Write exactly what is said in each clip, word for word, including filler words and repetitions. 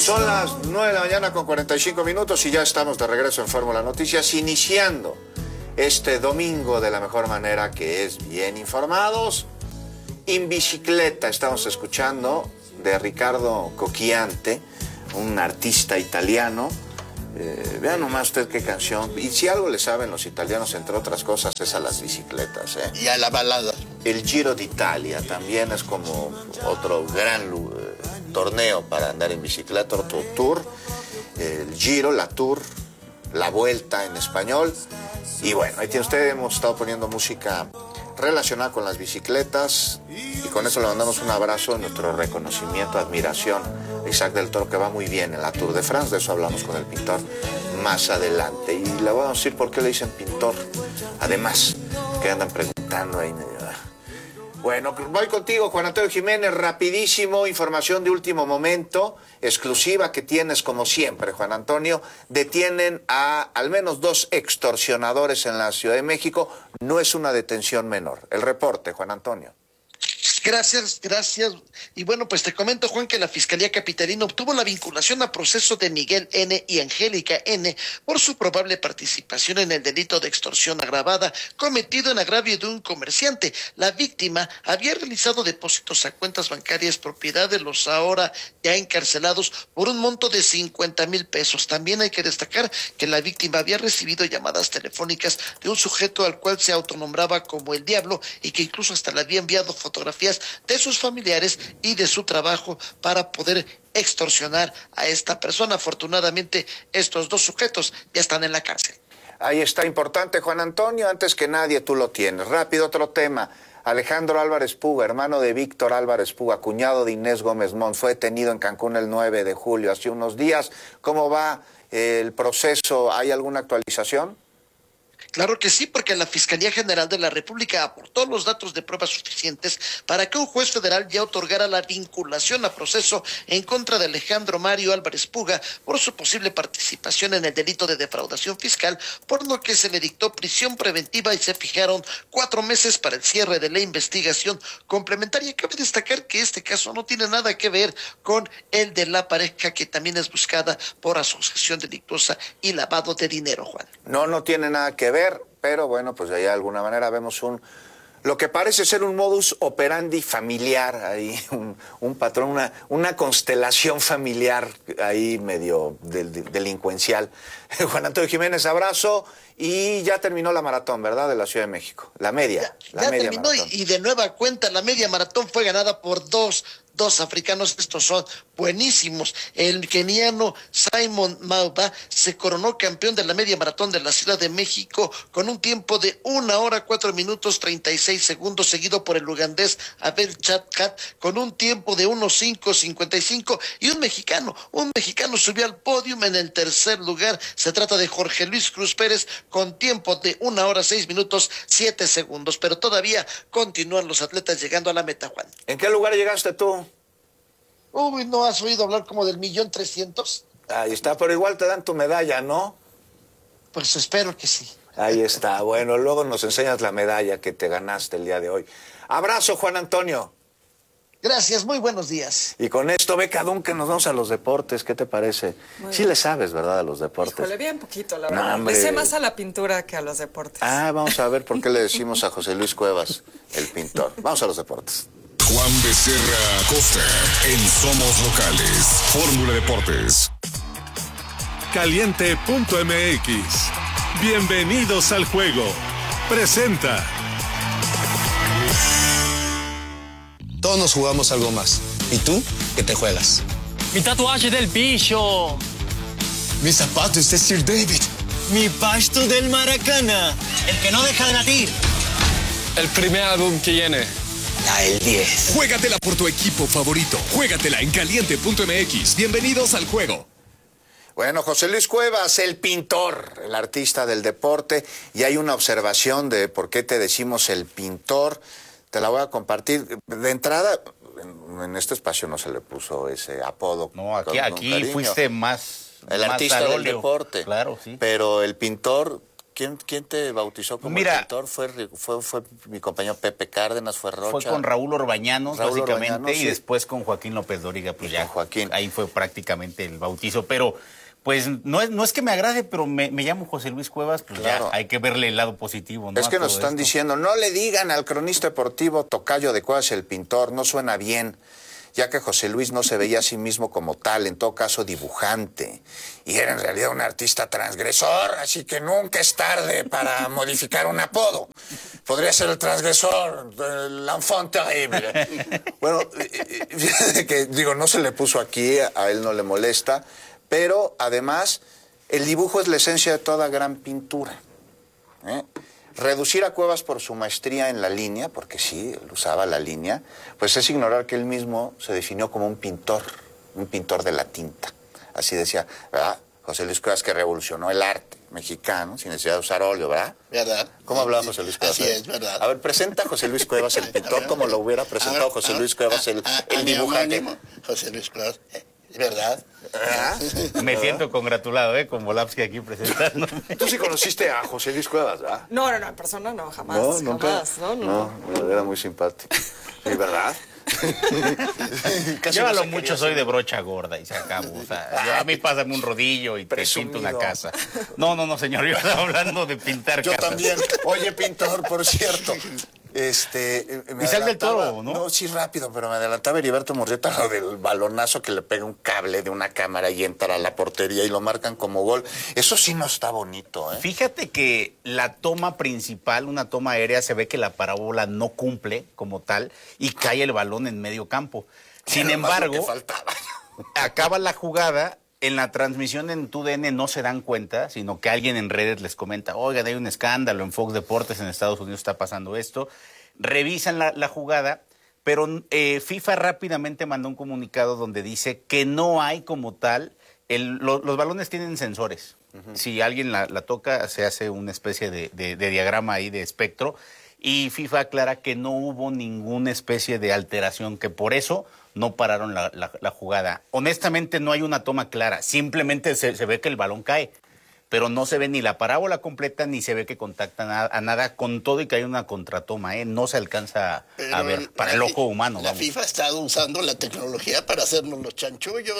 Son las nueve de la mañana con cuarenta y cinco minutos y ya estamos de regreso en Fórmula Noticias, iniciando este domingo de la mejor manera, que es bien informados. En bicicleta estamos escuchando de Riccardo Cocchiante, un artista italiano. Eh, vean nomás usted qué canción. Y si algo le saben los italianos, entre otras cosas, es a las bicicletas, ¿eh? Y a la balada. El Giro d'Italia también es como otro gran eh, torneo para andar en bicicleta, otro tour. El Giro, la Tour, la Vuelta en español. Y bueno, ahí tiene usted, hemos estado poniendo música relacionada con las bicicletas y con eso le mandamos un abrazo, nuestro reconocimiento, admiración a Isaac del Toro, que va muy bien en la Tour de France. De eso hablamos con el pintor más adelante y le voy a decir por qué le dicen pintor, además que andan preguntando ahí medio. Bueno, voy contigo, Juan Antonio Jiménez, rapidísimo, información de último momento, exclusiva que tienes como siempre, Juan Antonio. Detienen a al menos dos extorsionadores en la Ciudad de México. No es una detención menor. El reporte, Juan Antonio. Gracias, gracias. Y bueno, pues te comento, Juan, que la Fiscalía Capitalina obtuvo la vinculación a proceso de Miguel N. y Angélica N. por su probable participación en el delito de extorsión agravada cometido en agravio de un comerciante. La víctima había realizado depósitos a cuentas bancarias propiedad de los ahora ya encarcelados por un monto de cincuenta mil pesos. También hay que destacar que la víctima había recibido llamadas telefónicas de un sujeto al cual se autonombraba como el Diablo y que incluso hasta le había enviado fotografías de sus familiares y de su trabajo para poder extorsionar a esta persona. Afortunadamente, estos dos sujetos ya están en la cárcel. Ahí está, importante, Juan Antonio, antes que nadie tú lo tienes. Rápido, otro tema. Alejandro Álvarez Puga, hermano de Víctor Álvarez Puga, cuñado de Inés Gómez Mont, fue detenido en Cancún el nueve de julio, hace unos días. ¿Cómo va eh, el proceso? ¿Hay alguna actualización? Claro que sí, porque la Fiscalía General de la República aportó los datos de pruebas suficientes para que un juez federal ya otorgara la vinculación a proceso en contra de Alejandro Mario Álvarez Puga por su posible participación en el delito de defraudación fiscal, por lo que se le dictó prisión preventiva y se fijaron cuatro meses para el cierre de la investigación complementaria. Cabe destacar que este caso no tiene nada que ver con el de la pareja, que también es buscada por asociación delictuosa y lavado de dinero, Juan. No, no tiene nada que ver. Pero bueno, pues de ahí de alguna manera vemos un lo que parece ser un modus operandi familiar, ahí un, un patrón, una, una constelación familiar ahí medio del, del, delincuencial. Juan Antonio Jiménez, abrazo. Y ya terminó la maratón, ¿verdad? De la Ciudad de México. La media. Ya, la ya media terminó maratón. Y, y de nueva cuenta la media maratón fue ganada por dos, dos africanos. Estos son buenísimos. El keniano Simon Mauba se coronó campeón de la media maratón de la Ciudad de México con un tiempo de una hora, cuatro minutos, treinta y seis segundos, seguido por el ugandés Abel Chatkat con un tiempo de uno cinco cincuenta y cinco, y un mexicano, un mexicano subió al podio en el tercer lugar. Se trata de Jorge Luis Cruz Pérez con tiempo de una hora, seis minutos, siete segundos, pero todavía continúan los atletas llegando a la meta, Juan. ¿En qué lugar llegaste tú? Uy, ¿no has oído hablar como del millón trescientos? Ahí está, pero igual te dan tu medalla, ¿no? Pues espero que sí. Ahí está, bueno, luego nos enseñas la medalla que te ganaste el día de hoy. Abrazo, Juan Antonio. Gracias, muy buenos días. Y con esto, Beca Duncan, nos vamos a los deportes. ¿Qué te parece? Muy sí bien. Le sabes, ¿verdad, a los deportes? Híjole, bien poquito, la verdad. No, le sé más a la pintura que a los deportes. Ah, vamos a ver por qué le decimos a José Luis Cuevas, el pintor. Vamos a los deportes. Juan Becerra Acosta, en Somos Locales, Fórmula Deportes. Caliente punto M X. Bienvenidos al juego. Presenta. Todos nos jugamos algo más. ¿Y tú? ¿Qué te juegas? Mi tatuaje del bicho. Mis zapatos de Sir David. Mi pasto del Maracana. El que no deja de latir. El primer álbum que viene. La el diez. Juégatela por tu equipo favorito. Juégatela en Caliente punto M X. Bienvenidos al juego. Bueno, José Luis Cuevas, el pintor, el artista del deporte, y hay una observación de por qué te decimos el pintor. Te la voy a compartir. De entrada, en, en este espacio no se le puso ese apodo. No, aquí, con, aquí con fuiste más... El más artista del deporte. Claro, sí. Pero el pintor, ¿quién, quién te bautizó como Mira, pintor? ¿Fue, fue, ¿Fue mi compañero Pepe Cárdenas? ¿Fue Rocha? Fue con Raúl Orbañanos, Raúl básicamente, Orbañanos, y sí. después con Joaquín López Dóriga, pues ya, Joaquín. Ahí fue prácticamente el bautizo, pero pues no es, no es que me agrade, pero me, me llamo José Luis Cuevas, pues Claro. ya hay que verle el lado positivo, ¿no? Es que a nos todo están esto. diciendo, no le digan al cronista deportivo Tocayo de Cuevas el pintor, no suena bien, ya que José Luis no se veía a sí mismo como tal, en todo caso dibujante, y era en realidad un artista transgresor, así que nunca es tarde para modificar un apodo. Podría ser el transgresor, el enfant terrible. Bueno, fíjate que digo, no se le puso aquí, a él no le molesta, pero además el dibujo es la esencia de toda gran pintura. ¿eh? Reducir a Cuevas por su maestría en la línea, porque sí, él usaba la línea, pues es ignorar que él mismo se definió como un pintor, un pintor de la tinta. Así decía, ¿verdad? José Luis Cuevas, que revolucionó el arte mexicano sin necesidad de usar óleo, ¿verdad? ¿Verdad? ¿Cómo hablaba José Luis Cuevas? Así es, ¿verdad? A ver, presenta a José Luis Cuevas, el pintor, como lo hubiera presentado José Luis Cuevas, el, el dibujante. José Luis Cuevas, ¿verdad? ¿Ah? Me siento congratulado, ¿eh? Con Volapsky aquí presentándome. Tú sí conociste a José Luis Cuevas, ¿verdad? No, no, no, en persona no, jamás. No, nunca. Jamás, no, no. No, era muy simpático. ¿Sí, verdad? Casi Yo a no lo se mucho quería soy hacer. de brocha gorda y se acabó. O sea, yo- a mí pásame un rodillo y te Presumido. pinto una casa. No, no, no, señor, yo estaba hablando de pintar Yo casas. también. Oye, pintor, por cierto. Este, eh, me Isaac del adelantaba- Toro, ¿no? No, sí, rápido, pero me adelantaba Heriberto Murrieta lo del balonazo que le pega un cable de una cámara y entra a la portería y lo marcan como gol. Eso sí no está bonito, ¿eh? Fíjate que la toma principal, una toma aérea, se ve que la parábola no cumple como tal y cae el balón en medio campo. Sin Era más lo embargo, que faltaba. acaba la jugada, en la transmisión en T U D N no se dan cuenta, sino que alguien en redes les comenta, oigan, hay un escándalo en Fox Deportes, en Estados Unidos está pasando esto. Revisan la, la jugada, pero eh, FIFA rápidamente mandó un comunicado donde dice que no hay como tal, el, lo- los balones tienen sensores. Uh-huh. Si alguien la, la toca, se hace una especie de, de, de diagrama ahí de espectro, y FIFA aclara que no hubo ninguna especie de alteración, que por eso no pararon la, la, la jugada. Honestamente no hay una toma clara, simplemente se, se ve que el balón cae, pero no se ve ni la parábola completa ni se ve que contactan a, a nada, con todo y que hay una contratoma, ¿eh? No se alcanza a, Pero a ver para el la ojo fi- humano. La vamos. FIFA ha estado usando la tecnología para hacernos los chanchullos.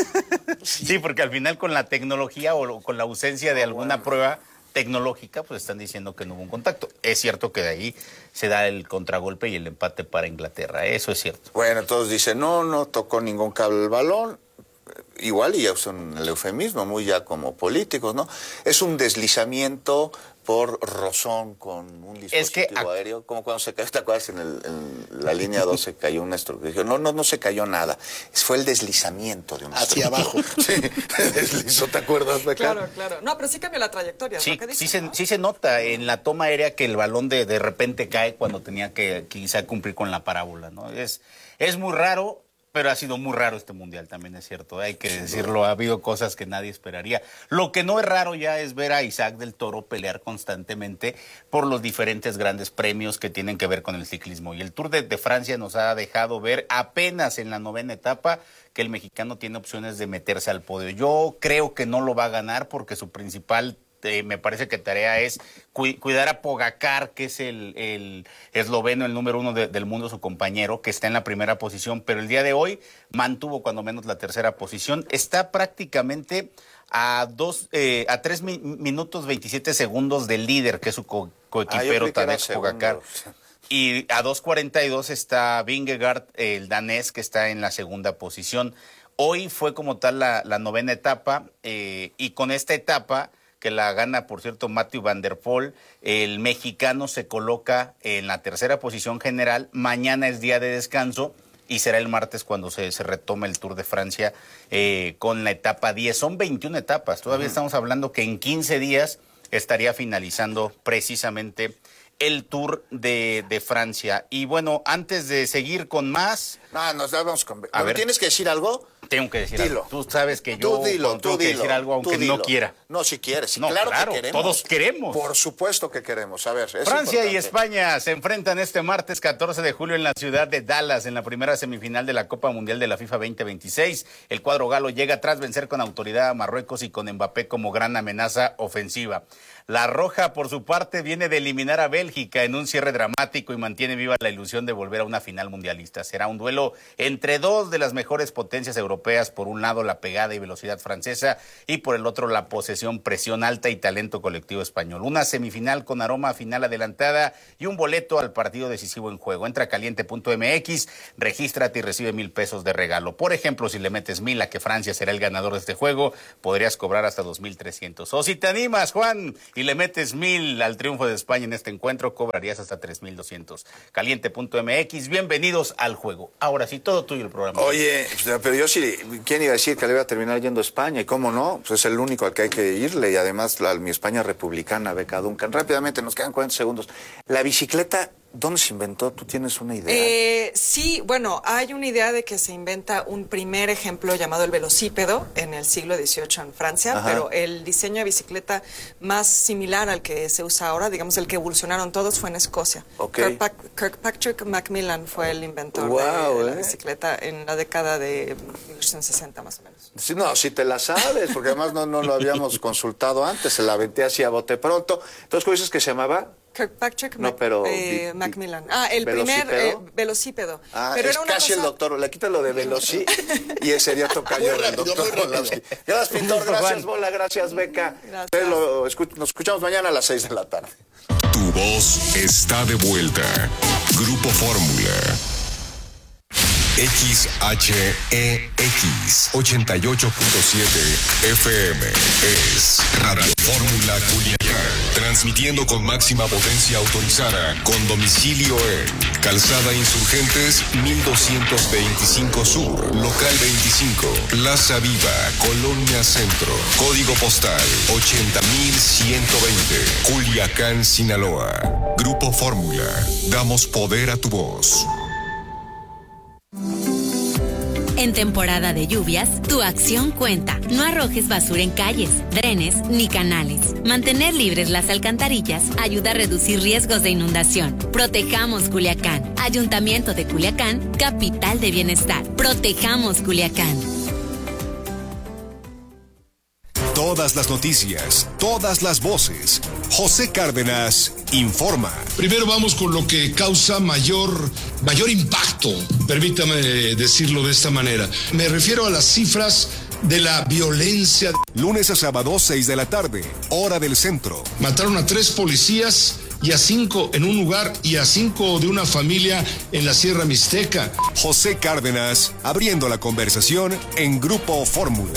Sí, porque al final con la tecnología o lo- con la ausencia de alguna prueba tecnológica, pues están diciendo que no hubo un contacto. Es cierto que de ahí se da el contragolpe y el empate para Inglaterra, eso es cierto. Bueno, todos dicen, no, no tocó ningún cable el balón. Igual, y ya usan el eufemismo, muy ya como políticos, ¿no? Es un deslizamiento por rozón con un dispositivo Es que a- aéreo, como cuando se cayó, ¿te acuerdas? En, el, en la línea dos se cayó una estructura. Dijo, no, no, no se cayó nada. Fue el deslizamiento de una Hacia estructura. abajo. Sí, deslizó, ¿te acuerdas, Beca? Claro, claro. No, pero sí cambió la trayectoria. es Sí, lo que dices, sí, se, ¿no? sí se nota en la toma aérea que el balón de, de repente cae cuando tenía que quizá cumplir con la parábola, ¿no? Es, es muy raro, pero ha sido muy raro este mundial, también es cierto, hay que decirlo, ha habido cosas que nadie esperaría. Lo que no es raro ya es ver a Isaac del Toro pelear constantemente por los diferentes grandes premios que tienen que ver con el ciclismo. Y el Tour de, de Francia nos ha dejado ver apenas en la novena etapa que el mexicano tiene opciones de meterse al podio. Yo creo que no lo va a ganar porque su principal Eh, me parece que tarea es cu cuidar a Pogacar, que es el, el esloveno, el número uno de, del mundo, su compañero, que está en la primera posición, pero el día de hoy mantuvo cuando menos la tercera posición. Está prácticamente a dos, eh, a tres mi minutos veintisiete segundos del líder, que es su co coequipero Ah, Tadej Pogacar. Y a dos cuarenta y dos está Vingegaard, el danés, que está en la segunda posición. Hoy fue como tal la, la novena etapa, eh, y con esta etapa, que la gana, por cierto, Matthew Van Der Poel, el mexicano se coloca en la tercera posición general. Mañana es día de descanso y será el martes cuando se, se retome el Tour de Francia eh, con la etapa diez. Son veintiuna etapas, todavía uh-huh. estamos hablando que en quince días estaría finalizando precisamente el Tour de, de Francia. Y bueno, antes de seguir con más... No, nos vamos con... A ver, ¿tienes que decir algo? Tengo que decir dilo. algo. Tú sabes que yo tú dilo, tengo tú que dilo, decir algo aunque no quiera. No, si quieres. Sí, no, claro, claro, que queremos. todos queremos. Por supuesto que queremos. A ver, es Francia importante. y España se enfrentan este martes catorce de julio en la ciudad de Dallas en la primera semifinal de la Copa Mundial de la FIFA veinte veintiséis. El cuadro galo llega tras vencer con autoridad a Marruecos y con Mbappé como gran amenaza ofensiva. La Roja, por su parte, viene de eliminar a Bélgica en un cierre dramático y mantiene viva la ilusión de volver a una final mundialista. Será un duelo entre dos de las mejores potencias europeas, por un lado la pegada y velocidad francesa y por el otro la posesión, presión alta y talento colectivo español. Una semifinal con aroma a final adelantada y un boleto al partido decisivo en juego. Entra a caliente punto m x, regístrate y recibe mil pesos de regalo. Por ejemplo, si le metes mil a que Francia será el ganador de este juego, podrías cobrar hasta dos mil trescientos. O si te animas, Juan, y le metes mil al triunfo de España en este encuentro, cobrarías hasta tres mil doscientos. caliente punto m x, bienvenidos al juego. Ahora sí, todo tuyo el programa. Oye, pero yo sí, ¿quién iba a decir que le iba a terminar yendo a España? ¿Y cómo no? Pues es el único al que hay que irle, y además la, mi España republicana, Beca Duncan. Rápidamente, nos quedan cuarenta segundos. La bicicleta, ¿dónde se inventó? ¿Tú tienes una idea? Eh, sí, bueno, hay una idea de que se inventa un primer ejemplo llamado el velocípedo en el siglo dieciocho en Francia, Ajá. pero el diseño de bicicleta más similar al que se usa ahora, digamos el que evolucionaron todos, fue en Escocia. Okay. Kirkpatrick, Kirkpatrick Macmillan fue el inventor Wow, de, de eh. la bicicleta en la década de mil ochocientos sesenta más o menos. Sí, no, si te la sabes, porque además no, no lo habíamos consultado antes, se la aventé así a bote pronto. Entonces, ¿cómo dices que se llamaba? Kirkpatrick No, Mac- pero eh, di- Macmillan. Ah, el ¿velocípedo? primer eh, velocípedo. Ah, pero es era una casi cosa... el doctor, le quita lo de veloci y ese sería tocayo Muy del rápido, doctor muy rápido. Orlowski. Gracias, pintor, gracias, Bola, gracias, Beca. Gracias. Ustedes lo escu- nos escuchamos mañana a las seis de la tarde. Tu voz está de vuelta. Grupo Fórmula. X H E X ochenta y ocho punto siete F M es Radio Fórmula Culiacán, transmitiendo con máxima potencia autorizada, con domicilio en Calzada Insurgentes mil doscientos veinticinco Sur, Local veinticinco, Plaza Viva, Colonia Centro, Código Postal ochenta mil ciento veinte, Culiacán, Sinaloa. Grupo Fórmula, damos poder a tu voz. En temporada de lluvias, tu acción cuenta. No arrojes basura en calles, drenes ni canales. Mantener libres las alcantarillas ayuda a reducir riesgos de inundación. Protejamos Culiacán. Ayuntamiento de Culiacán, capital de bienestar. Protejamos Culiacán. Todas las noticias, todas las voces. José Cárdenas informa. Primero vamos con lo que causa mayor, mayor impacto, permítame decirlo de esta manera. Me refiero a las cifras de la violencia. Lunes a sábado, seis de la tarde, hora del centro. Mataron a tres policías y a cinco en un lugar y a cinco de una familia en la Sierra Mixteca. José Cárdenas, abriendo la conversación en Grupo Fórmula.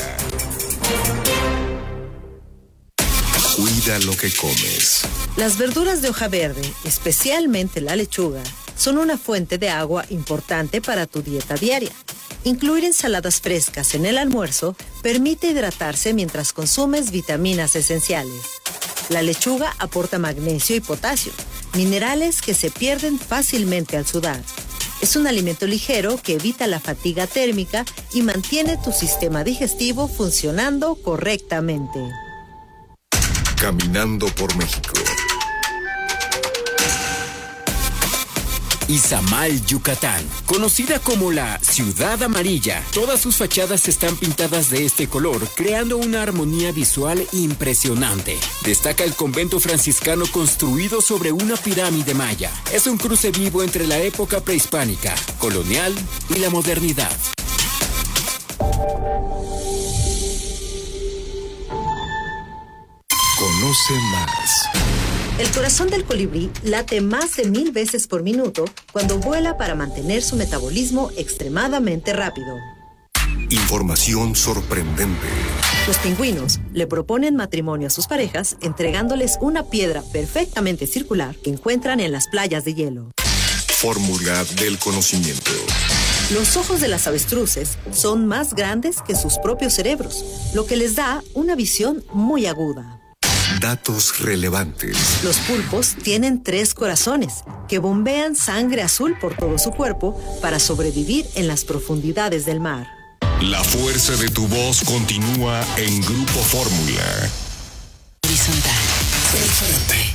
Cuida lo que comes. Las verduras de hoja verde, especialmente la lechuga, son una fuente de agua importante para tu dieta diaria. Incluir ensaladas frescas en el almuerzo permite hidratarse mientras consumes vitaminas esenciales. La lechuga aporta magnesio y potasio, minerales que se pierden fácilmente al sudar. Es un alimento ligero que evita la fatiga térmica y mantiene tu sistema digestivo funcionando correctamente. Caminando por México. Izamal, Yucatán, conocida como la Ciudad Amarilla. Todas sus fachadas están pintadas de este color, creando una armonía visual impresionante. Destaca el convento franciscano construido sobre una pirámide maya. Es un cruce vivo entre la época prehispánica, colonial y la modernidad. Conoce más. El corazón del colibrí late más de mil veces por minuto cuando vuela para mantener su metabolismo extremadamente rápido. Información sorprendente. Los pingüinos le proponen matrimonio a sus parejas entregándoles una piedra perfectamente circular que encuentran en las playas de hielo. Fórmula del conocimiento. Los ojos de las avestruces son más grandes que sus propios cerebros, lo que les da una visión muy aguda. Datos relevantes. Los pulpos tienen tres corazones que bombean sangre azul por todo su cuerpo para sobrevivir en las profundidades del mar. La fuerza de tu voz continúa en Grupo Fórmula. Horizontal. Frente.